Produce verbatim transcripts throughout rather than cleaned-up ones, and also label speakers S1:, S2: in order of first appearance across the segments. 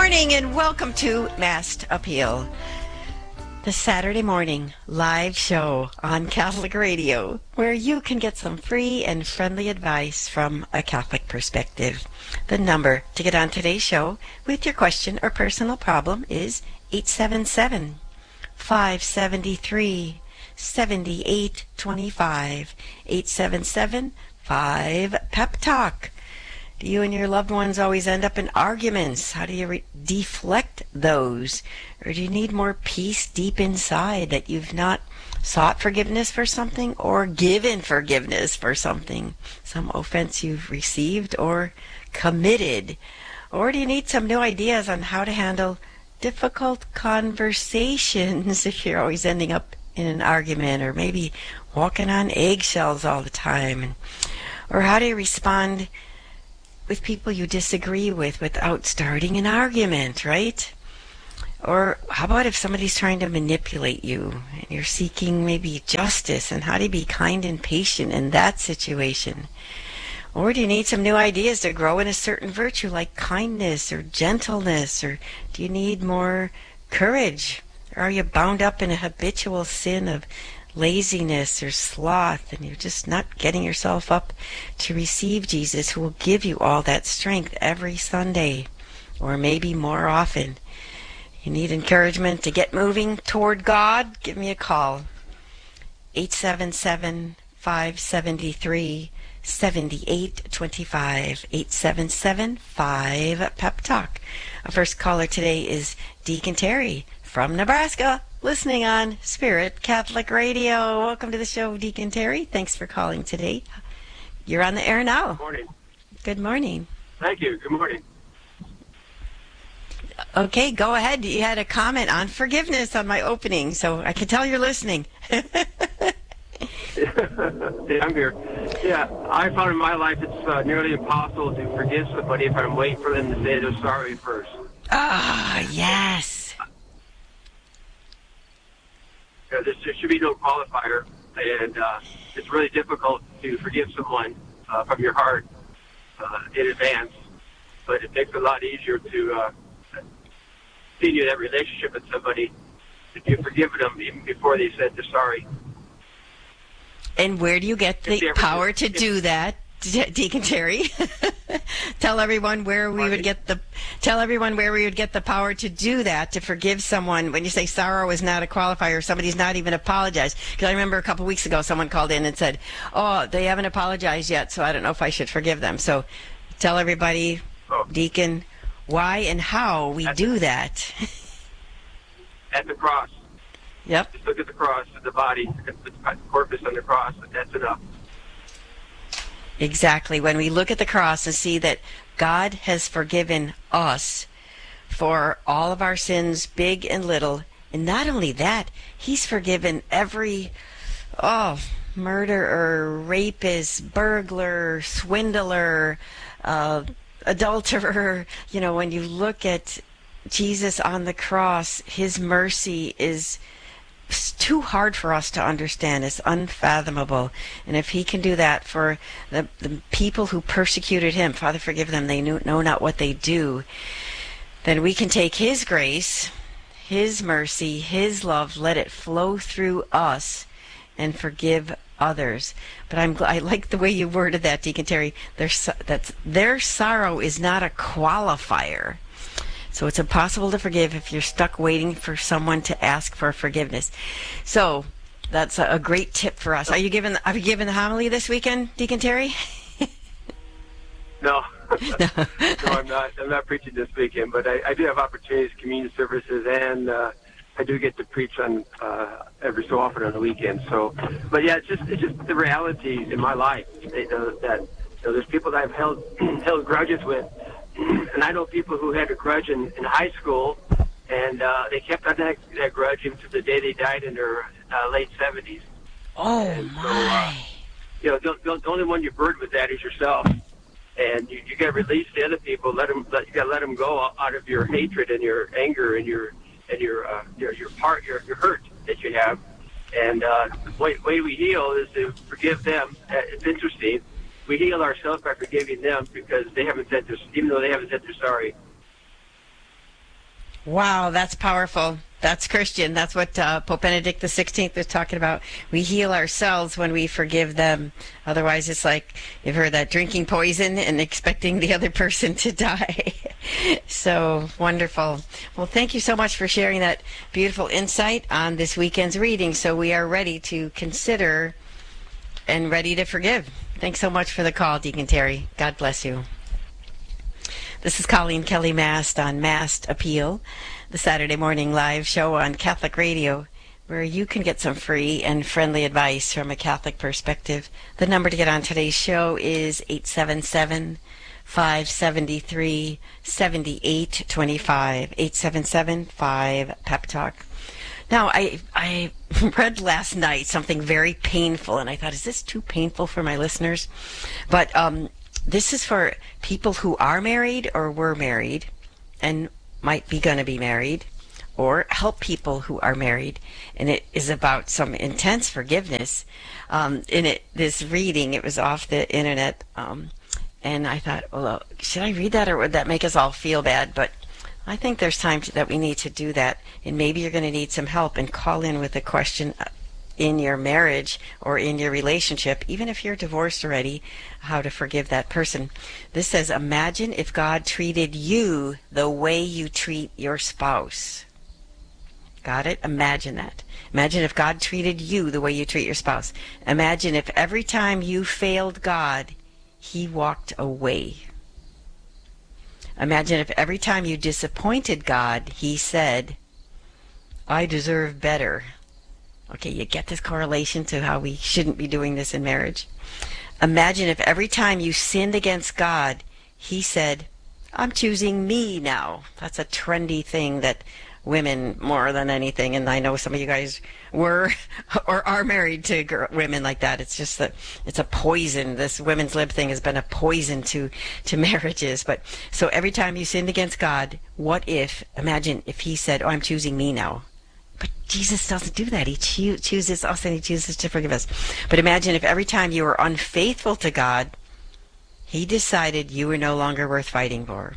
S1: morning and welcome to Mass Appeal, the Saturday morning live show on Catholic Radio, where you can get some free and friendly advice from a Catholic perspective. The number to get on today's show with your question or personal problem is eight seven seven, five seven three, seven eight two five, eight seven seven, five pep talk. Do you and your loved ones always end up in arguments? How do you re- deflect those? Or do you need more peace deep inside that you've not sought forgiveness for something or given forgiveness for something? Some offense you've received or committed? Or do you need some new ideas on how to handle difficult conversations if you're always ending up in an argument or maybe walking on eggshells all the time? Or how do you respond with people you disagree with without starting an argument, right? Or how about if somebody's trying to manipulate you and you're seeking maybe justice, and how do you be kind and patient in that situation? Or do you need some new ideas to grow in a certain virtue like kindness or gentleness? Or do you need more courage? Or are you bound up in a habitual sin of laziness or sloth, and you're just not getting yourself up to receive Jesus, who will give you all that strength every Sunday, or maybe more often? You need encouragement to get moving toward God? Give me a call. eight seven seven, five seven three, seven eight two five, eight seven seven, five pep talk. Our first caller today is Deacon Terry from Nebraska, listening on Spirit Catholic Radio. Welcome to the show, Deacon Terry. Thanks for calling today. You're on the air now.
S2: Good morning.
S1: Good morning.
S2: Thank you. Good morning.
S1: Okay, go ahead. You had a comment on forgiveness on my opening, so I can tell you're listening.
S2: Yeah, I'm here. Yeah, I found in my life it's uh, nearly impossible to forgive somebody if I'm waiting for them to say they're sorry first.
S1: Ah, yes.
S2: Uh, there should be no qualifier, and uh, it's really difficult to forgive someone uh, from your heart uh, in advance, but it makes it a lot easier to uh, continue that relationship with somebody if you've forgiven them even before they said they're sorry.
S1: And where do you get the power to do that, Deacon Terry? Tell everyone where we would get the tell everyone where we would get the power to do that, to forgive someone. When you say sorrow is not a qualifier, somebody's not even apologized. Because I remember a couple weeks ago someone called in and said, "Oh, they haven't apologized yet, so I don't know if I should forgive them." So tell everybody, oh. Deacon, why and how we at do the, that.
S2: At the cross.
S1: Yep.
S2: Just look at the cross, at the body, at the corpus on the cross, and that's enough.
S1: Exactly. When we look at the cross and see that God has forgiven us for all of our sins, big and little, and not only that, He's forgiven every, oh, murderer, rapist, burglar, swindler, uh, adulterer. You know, when you look at Jesus on the cross, His mercy is too hard for us to understand. It's unfathomable. And if He can do that for the, the people who persecuted Him, Father, forgive them, they knew, know not what they do, then we can take His grace, His mercy, His love, let it flow through us and forgive others. But I'm I like the way you worded that, Deacon Terry. Their, that's, their sorrow is not a qualifier. So it's impossible to forgive if you're stuck waiting for someone to ask for forgiveness. So that's a, a great tip for us. Are you giving Are you giving the homily this weekend, Deacon Terry?
S2: No, no, I'm not. I'm not preaching this weekend, but I, I do have opportunities, communion services, and uh, I do get to preach on uh, every so often on the weekend. So, but yeah, it's just it's just the reality in my life you know, that you know, there's people that I've held held grudges with. And I know people who had a grudge in, in high school, and uh, they kept on that, that grudge until the day they died in their uh, late seventies.
S1: Oh,
S2: and
S1: my.
S2: So, uh, you know, the, the, the only one you're burdened with that is yourself. And you, you got to release the other people. Let them. Let, you got to let them go out of your hatred and your anger and your and your uh, your your part your, your hurt that you have. And uh, the way, way we heal is to forgive them. Uh, it's interesting. We heal ourselves by forgiving them because they haven't said this, even though they haven't said they're sorry.
S1: Wow, that's powerful. That's Christian. That's what uh, Pope Benedict the sixteenth was talking about. We heal ourselves when we forgive them. Otherwise, it's like you've heard that drinking poison and expecting the other person to die. So wonderful. Well, thank you so much for sharing that beautiful insight on this weekend's reading. So we are ready to consider and ready to forgive. Thanks so much for the call, Deacon Terry. God bless you. This is Colleen Kelly Mast on Mast Appeal, the Saturday morning live show on Catholic Radio, where you can get some free and friendly advice from a Catholic perspective. The number to get on today's show is eight seven seven, five seven three, seven eight two five, eight seven seven, five, Pep Talk. Now, I I read last night something very painful, and I thought, is this too painful for my listeners? But um, this is for people who are married or were married and might be going to be married, or help people who are married. And it is about some intense forgiveness. Um, in it, this reading, it was off the internet, um, and I thought, well, should I read that, or would that make us all feel bad? But I think there's time to, that we need to do that, and maybe you're going to need some help, and call in with a question in your marriage or in your relationship, even if you're divorced already, how to forgive that person. This says, imagine if God treated you the way you treat your spouse. Got it? Imagine that. Imagine if God treated you the way you treat your spouse. Imagine if every time you failed God, He walked away. Imagine if every time you disappointed God, He said, I deserve better. Okay, you get this correlation to how we shouldn't be doing this in marriage. Imagine if every time you sinned against God, He said, I'm choosing me now. That's a trendy thing that women, more than anything, and I know some of you guys were or are married to girl, women like that. It's just that it's a poison. This women's lib thing has been a poison to, to marriages. But so every time you sinned against God, what if, imagine if He said, oh, I'm choosing me now. But Jesus doesn't do that. He choo- chooses us, and He chooses to forgive us. But imagine if every time you were unfaithful to God, He decided you were no longer worth fighting for.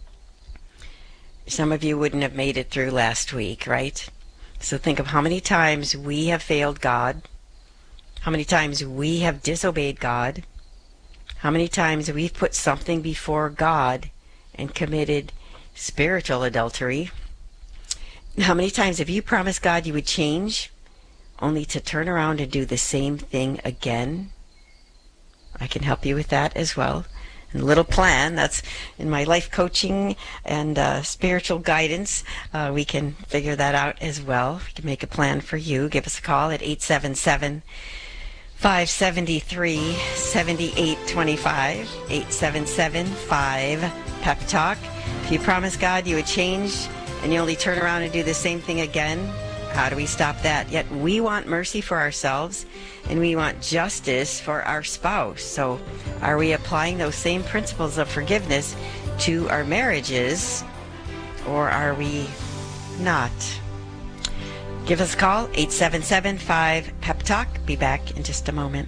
S1: Some of you wouldn't have made it through last week, right? So think of how many times we have failed God, how many times we have disobeyed God, how many times we've put something before God and committed spiritual adultery. How many times have you promised God you would change, only to turn around and do the same thing again? I can help you with that as well. And a little plan, that's in my life coaching and uh, spiritual guidance. Uh, we can figure that out as well. We can make a plan for you. Give us a call at eight seven seven, five seven three, seven eight two five, eight seven seven, five, Pep Talk. If you promise God you would change, and you only turn around and do the same thing again, how do we stop that? Yet we want mercy for ourselves, and we want justice for our spouse. So are we applying those same principles of forgiveness to our marriages, or are we not? Give us a call, eight seven seven, five, Pep Talk. Be back in just a moment.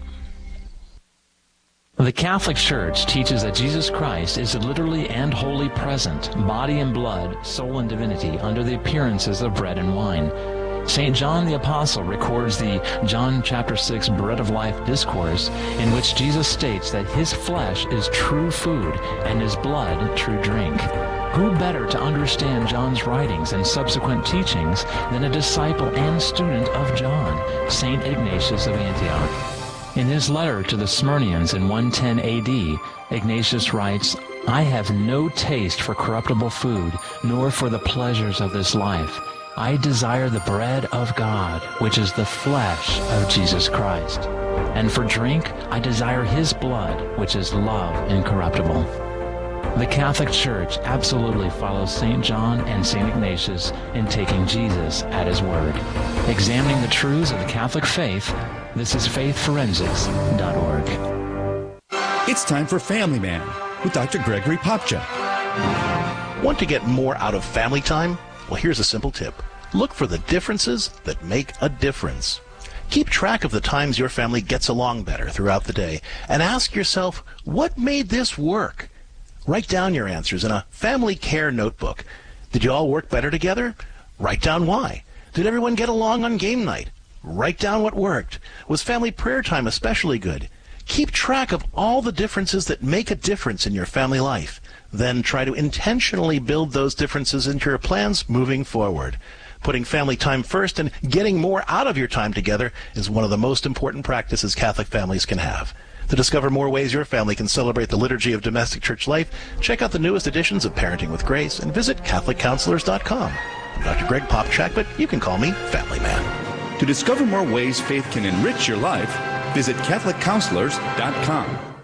S3: The Catholic Church teaches that Jesus Christ is literally and wholly present, body and blood, soul and divinity, under the appearances of bread and wine. Saint John the Apostle records the John chapter six Bread of Life discourse, in which Jesus states that His flesh is true food and His blood true drink. Who better to understand John's writings and subsequent teachings than a disciple and student of John, Saint Ignatius of Antioch? In his letter to the Smyrnians in one ten A D, Ignatius writes, I have no taste for corruptible food, nor for the pleasures of this life. I desire the bread of God, which is the flesh of Jesus Christ. And for drink, I desire His blood, which is love incorruptible. The Catholic Church absolutely follows Saint John and Saint Ignatius in taking Jesus at His word. Examining the truths of the Catholic faith, this is faith forensics dot org.
S4: It's time for Family Man with Doctor Gregory Popcha.
S5: Want to get more out of family time? Well, here's a simple tip. Look for the differences that make a difference. Keep track of the times your family gets along better throughout the day and ask yourself, what made this work? Write down your answers in a family care notebook. Did you all work better together? Write down why. Did everyone get along on game night? Write down what worked. Was family prayer time especially good? Keep track of all the differences that make a difference in your family life. Then try to intentionally build those differences into your plans moving forward. Putting family time first and getting more out of your time together is one of the most important practices Catholic families can have. To discover more ways your family can celebrate the liturgy of domestic church life, check out the newest editions of Parenting with Grace and visit Catholic Counselors dot com. I'm Doctor Greg Popchak, but you can call me Family Man.
S4: To discover more ways faith can enrich your life, visit Catholic Counselors dot com.